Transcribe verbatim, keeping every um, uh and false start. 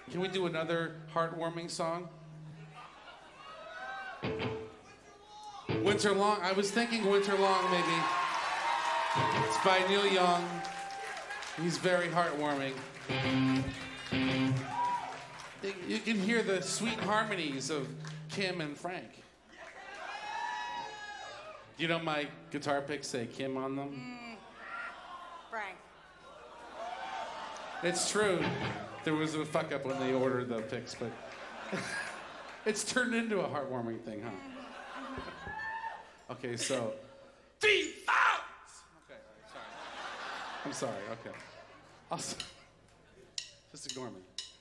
Can we do another heartwarming song? Winter Long. I was thinking Winter Long, maybe. It's by Neil Young. He's very heartwarming. You can hear the sweet harmonies of Kim and Frank. You know my guitar picks say Kim on them? Mm. Frank. It's true. There was a fuck up when they ordered the picks, but it's turned into a heartwarming thing, huh? Okay, so. Three, five! Okay, all right, sorry. I'm sorry, okay. I'll, just ignore me.